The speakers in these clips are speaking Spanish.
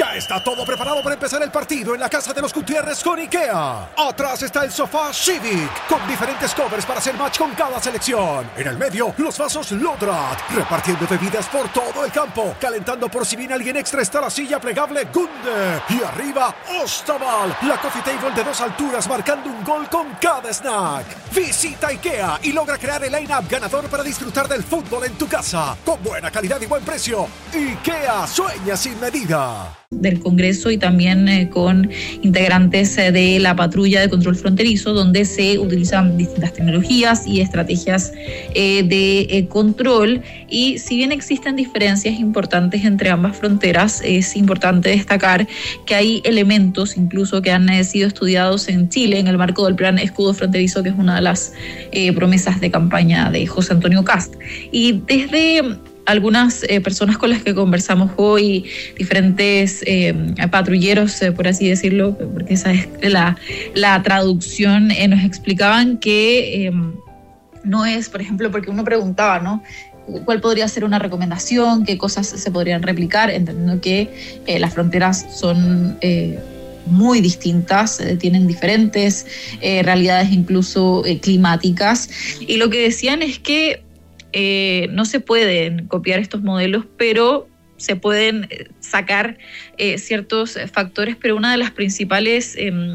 Ya está todo preparado para empezar el partido en la casa de los Gutiérrez con IKEA. Atrás está el sofá Civic, con diferentes covers para hacer match con cada selección. En el medio, los vasos Lodrat, repartiendo bebidas por todo el campo. Calentando por si viene alguien extra está la silla plegable Gunde. Y arriba, Ostaval, la coffee table de 2 alturas marcando un gol con cada snack. Visita IKEA y logra crear el line-up ganador para disfrutar del fútbol en tu casa. Con buena calidad y buen precio. IKEA sueña sin medida. Del Congreso y también con integrantes de la patrulla de control fronterizo, donde se utilizan distintas tecnologías y estrategias de control. Y si bien existen diferencias importantes entre ambas fronteras, es importante destacar que hay elementos incluso que han sido estudiados en Chile en el marco del Plan Escudo Fronterizo, que es una de las promesas de campaña de José Antonio Kast. Y desde algunas personas con las que conversamos hoy, diferentes patrulleros, por así decirlo, porque esa es la traducción, nos explicaban que no es, por ejemplo, porque uno preguntaba, ¿no?, ¿cuál podría ser una recomendación? ¿Qué cosas se podrían replicar? Entendiendo que las fronteras son muy distintas, tienen diferentes realidades incluso climáticas. Y lo que decían es que no se pueden copiar estos modelos, pero se pueden sacar ciertos factores, pero una de las principales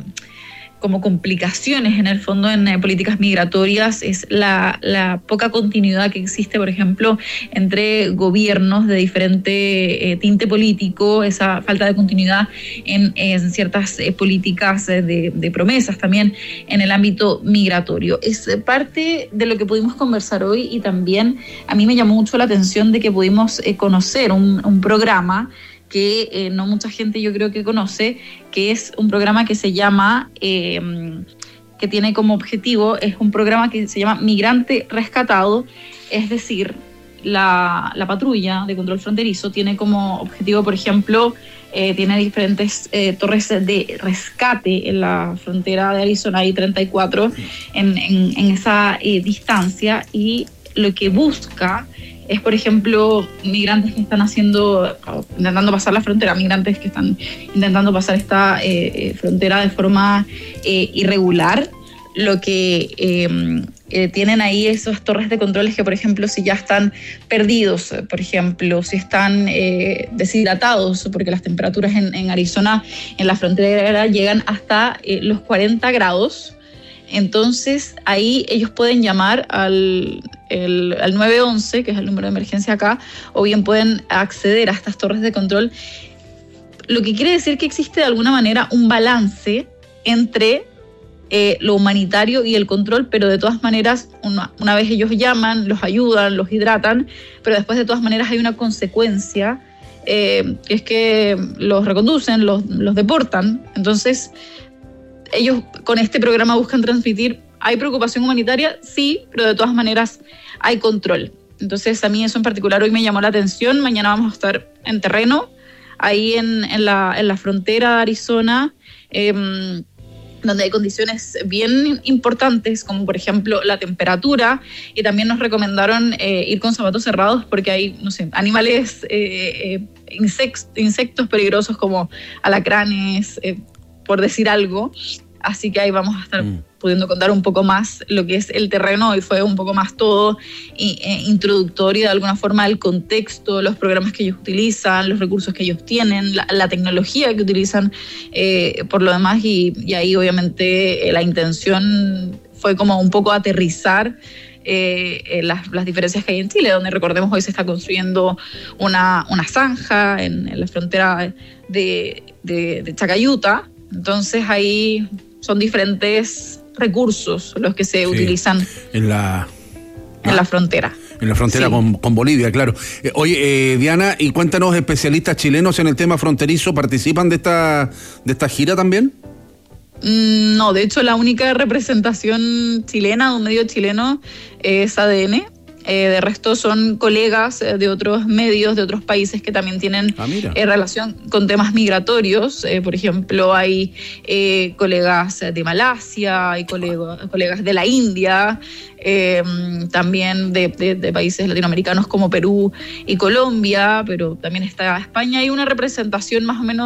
como complicaciones en el fondo en políticas migratorias es la poca continuidad que existe, por ejemplo, entre gobiernos de diferente tinte político, esa falta de continuidad en ciertas políticas de promesas también en el ámbito migratorio. Es parte de lo que pudimos conversar hoy, y también a mí me llamó mucho la atención de que pudimos conocer un programa que no mucha gente yo creo que conoce, que es un programa que se llama, que tiene como objetivo, es un programa que se llama Migrante Rescatado, es decir, la patrulla de control fronterizo tiene como objetivo, por ejemplo, tiene diferentes torres de rescate en la frontera de Arizona, hay 34 en esa distancia, y lo que busca es, por ejemplo, migrantes que están intentando pasar la frontera, migrantes que están intentando pasar esta frontera de forma irregular. Lo que tienen ahí esas torres de controles que, por ejemplo, si ya están perdidos, por ejemplo, si están deshidratados, porque las temperaturas en Arizona, en la frontera, llegan hasta los 40 grados, entonces ahí ellos pueden llamar al 911, que es el número de emergencia acá, o bien pueden acceder a estas torres de control, lo que quiere decir que existe de alguna manera un balance entre lo humanitario y el control, pero de todas maneras, una vez ellos llaman, los ayudan, los hidratan, pero después de todas maneras hay una consecuencia, que es que los reconducen, los deportan. Entonces ellos con este programa buscan transmitir, ¿hay preocupación humanitaria? Sí, pero de todas maneras hay control. Entonces a mí eso en particular hoy me llamó la atención. Mañana vamos a estar en terreno, ahí en la frontera de Arizona, donde hay condiciones bien importantes, como por ejemplo la temperatura, y también nos recomendaron ir con zapatos cerrados porque hay, no sé, animales, insectos peligrosos como alacranes, por decir algo. Así que ahí vamos a estar pudiendo contar un poco más lo que es el terreno, y fue un poco más todo introductorio de alguna forma el contexto, los programas que ellos utilizan, los recursos que ellos tienen, la tecnología que utilizan por lo demás, y ahí obviamente la intención fue como un poco aterrizar las diferencias que hay en Chile, donde recordemos hoy se está construyendo una zanja en la frontera de Chacayuta. Entonces ahí son diferentes recursos los que se utilizan en la frontera. En la frontera con Bolivia, claro. Oye, Diana, y cuéntanos, especialistas chilenos en el tema fronterizo, ¿participan de esta gira también? No, de hecho la única representación chilena de un medio chileno es ADN. De resto son colegas de otros medios, de otros países que también tienen relación con temas migratorios. Por ejemplo, hay colegas de Malasia, hay colegas de la India, también de países latinoamericanos como Perú y Colombia, pero también está España. Hay una representación más o menos